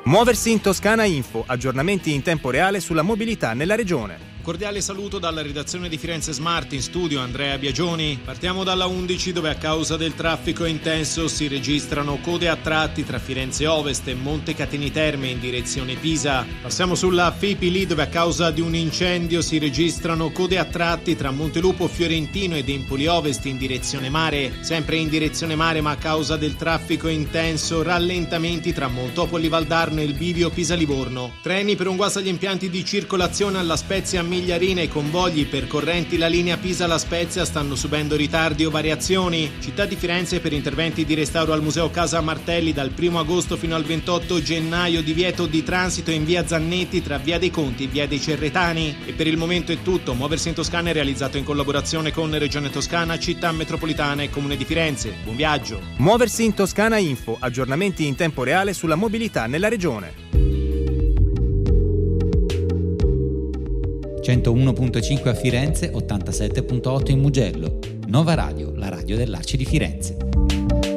Muoversi in Toscana Info, aggiornamenti in tempo reale sulla mobilità nella regione. Cordiale saluto dalla redazione di Firenze Smart, in studio Andrea Biagioni. Partiamo dalla 11 dove a causa del traffico intenso si registrano code a tratti tra Firenze Ovest e Montecatini Terme in direzione Pisa. Passiamo sulla Fipili dove a causa di un incendio si registrano code a tratti tra Montelupo Fiorentino ed Empoli Ovest in direzione mare. Sempre in direzione mare ma a causa del traffico intenso rallentamenti tra Montopoli Valdarno e il bivio Pisa-Livorno. Treni per un guasto agli impianti di circolazione alla Spezia Migliarina e convogli percorrenti la linea Pisa-La Spezia stanno subendo ritardi o variazioni. Città di Firenze per interventi di restauro al Museo Casa Martelli dal 1 agosto fino al 28 gennaio divieto di transito in via Zannetti tra via dei Conti e via dei Cerretani. E per il momento è tutto. Muoversi in Toscana è realizzato in collaborazione con Regione Toscana, Città Metropolitana e Comune di Firenze. Buon viaggio. Muoversi in Toscana Info, aggiornamenti in tempo reale sulla mobilità nella regione. 101.5 a Firenze, 87.8 in Mugello. Nova Radio, la radio dell'Arci di Firenze.